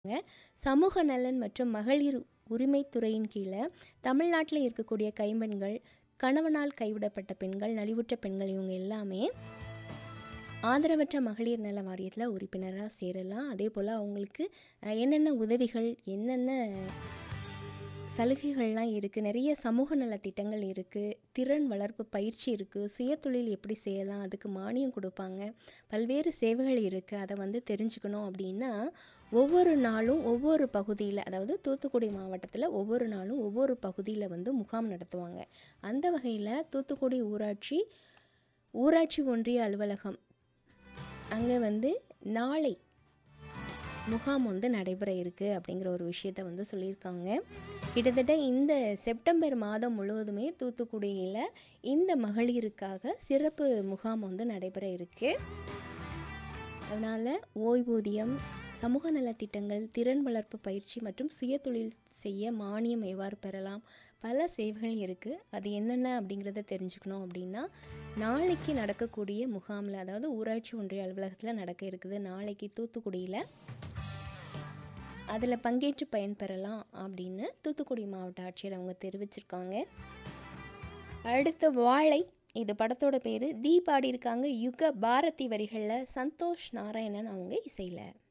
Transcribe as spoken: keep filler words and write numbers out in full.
சமூக நலன் மற்றும் மகளிர் உரிமைத்துறையின் கீழே தமிழ்நாட்டில் இருக்கக்கூடிய கைம்பெண்கள், கணவனால் கைவிடப்பட்ட பெண்கள், நலிவுற்ற பெண்கள் இவங்க எல்லாமே ஆதரவற்ற மகளிர் நல வாரியத்தில் உறுப்பினராக சேரலாம். அதே போல் அவங்களுக்கு அஹ், என்னென்ன உதவிகள், என்னென்ன சலுகைகள்லாம் இருக்குது, நிறைய சமூக நல திட்டங்கள் இருக்குது, திறன் வளர்ப்பு பயிற்சி இருக்குது, சுயதொழில் எப்படி செய்யலாம், அதுக்கு மானியம் கொடுப்பாங்க, பல்வேறு சேவைகள் இருக்குது. அதை வந்து தெரிஞ்சுக்கணும் அப்படின்னா ஒவ்வொரு நாளும் ஒவ்வொரு பகுதியில், அதாவது தூத்துக்குடி மாவட்டத்தில் ஒவ்வொரு நாளும் ஒவ்வொரு பகுதியில் வந்து முகாம் நடத்துவாங்க. அந்த வகையில் தூத்துக்குடி ஊராட்சி ஊராட்சி ஒன்றிய அலுவலகம் அங்கே வந்து நாளை முகாம் வந்து நடைபெற இருக்குது அப்படிங்கிற ஒரு விஷயத்த வந்து சொல்லியிருக்காங்க. கிட்டத்தட்ட இந்த செப்டம்பர் மாதம் முழுவதுமே தூத்துக்குடியில் இந்த மகளிருக்காக சிறப்பு முகாம் வந்து நடைபெற இருக்குது. அதனால் ஓய்வூதியம், சமூக நலத்திட்டங்கள், திறன் வளர்ப்பு பயிற்சி மற்றும் சுயதொழில் செய்ய மானியம் எவ்வாறு பெறலாம், பல சேவைகள் இருக்குது. அது என்னென்ன அப்படிங்கிறத தெரிஞ்சுக்கணும் அப்படின்னா நாளைக்கு நடக்கக்கூடிய முகாமில், அதாவது ஊராட்சி ஒன்றிய அலுவலகத்தில் நடக்க இருக்குது நாளைக்கு தூத்துக்குடியில், அதில் பங்கேற்று பயன்பெறலாம் அப்படின்னு தூத்துக்குடி மாவட்ட ஆட்சியர் அவங்க தெரிவிச்சிருக்காங்க. அடுத்த வாழை, இது படத்தோட பேர். தீ பாடியிருக்காங்க யுக பாரதி வரிகளில், சந்தோஷ் நாராயணன் அவங்க இசையில்.